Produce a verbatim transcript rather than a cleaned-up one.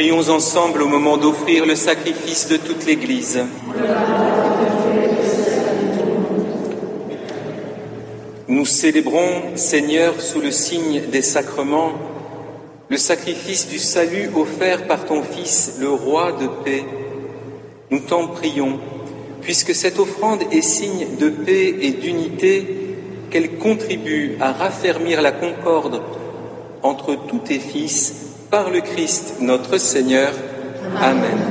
Prions ensemble au moment d'offrir le sacrifice de toute l'Église. Nous célébrons, Seigneur, sous le signe des sacrements, le sacrifice du salut offert par ton Fils, le Roi de paix. Nous t'en prions, puisque cette offrande est signe de paix et d'unité, qu'elle contribue à raffermir la concorde entre tous tes fils, par le Christ notre Seigneur. Amen.